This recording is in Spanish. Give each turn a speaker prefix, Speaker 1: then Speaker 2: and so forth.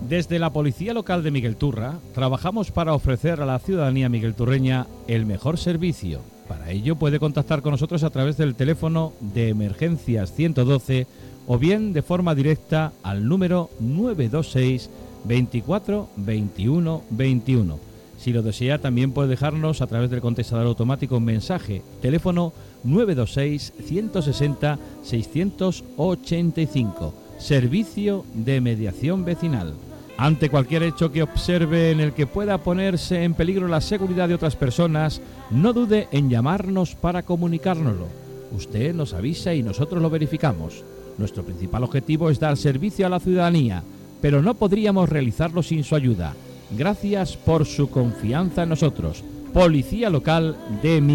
Speaker 1: Desde la Policía Local de Miguelturra trabajamos para ofrecer a la ciudadanía miguelturreña el mejor servicio. Para ello puede contactar con nosotros a través del teléfono de emergencias 112 o bien de forma directa al número 926 24 21 21. Si lo desea, también puede dejarnos a través del contestador automático un mensaje. Teléfono 926 160 685. Servicio de mediación vecinal. Ante cualquier hecho que observe en el que pueda ponerse en peligro la seguridad de otras personas, no dude en llamarnos para comunicárnoslo. Usted nos avisa y nosotros lo verificamos. Nuestro principal objetivo es dar servicio a la ciudadanía, pero no podríamos realizarlo sin su ayuda. Gracias por su confianza en nosotros. Policía Local de